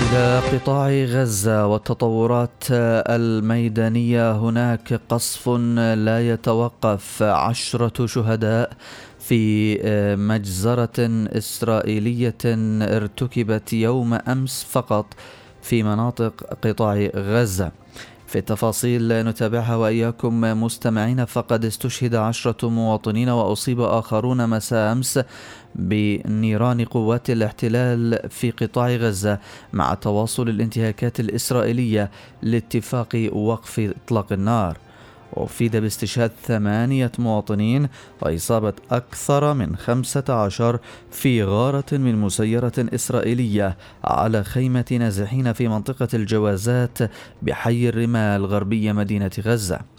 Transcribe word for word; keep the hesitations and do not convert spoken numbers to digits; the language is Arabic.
إلى قطاع غزة والتطورات الميدانية. هناك قصف لا يتوقف، عشرة شهداء في مجزرة إسرائيلية ارتكبت يوم أمس فقط في مناطق قطاع غزة. في التفاصيل نتابعها وإياكم مستمعين. فقد استشهد عشرة مواطنين وأصيب آخرون مساء أمس بنيران قوات الاحتلال في قطاع غزة مع تواصل الانتهاكات الإسرائيلية لاتفاق وقف إطلاق النار. وأفيد باستشهاد ثمانية مواطنين وإصابة أكثر من خمسة عشر في غارة من مسيرة إسرائيلية على خيمة نازحين في منطقة الجوازات بحي الرمال غربية مدينة غزة.